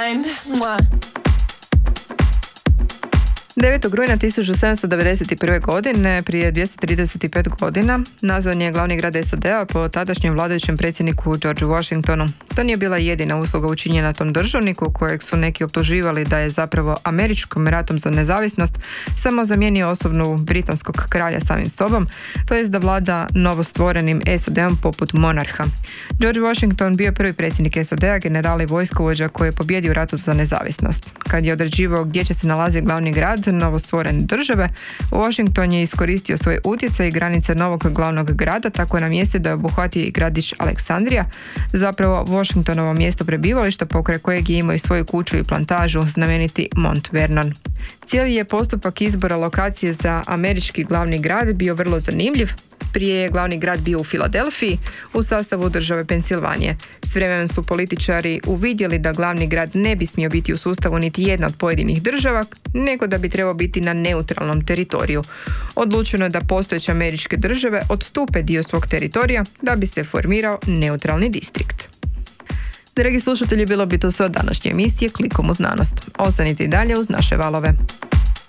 mine. Mwah. 9. rujna 1791. godine, prije 235 godina, nazvan je glavni grad SAD-a po tadašnjem vladajućem predsjedniku Georgeu Washingtonu. To nije bila jedina usluga učinjena tom državniku, kojeg su neki optuživali da je zapravo američkom ratom za nezavisnost samo zamijenio osobnu britanskog kralja samim sobom, to jest da vlada novostvorenim SAD-om poput monarha. George Washington bio prvi predsjednik SAD-a, general i vojskovođa koji je pobjedio u ratu za nezavisnost. Kad je određivao gdje će se nalaziti glavni grad novostvorene države, Washington je iskoristio svoje utjecaj i granice novog glavnog grada, tako je namjestio da je obuhvatio i gradić Aleksandrija, zapravo Washingtonovo mjesto prebivališta pokraj kojeg je imao i svoju kuću i plantažu, znameniti Mount Vernon. Cijeli je postupak izbora lokacije za američki glavni grad bio vrlo zanimljiv. Prije je glavni grad bio u Filadelfiji u sastavu države Pensilvanije. S vremenom su političari uvidjeli da glavni grad ne bi smio biti u sustavu niti jedna od pojedinih država, nego da bi trebao biti na neutralnom teritoriju. Odlučeno je da postojeće američke države odstupe dio svog teritorija da bi se formirao neutralni distrikt. Dragi slušatelji, bilo bi to sve od današnje emisije Klikom u znanost. Ostanite i dalje uz naše valove.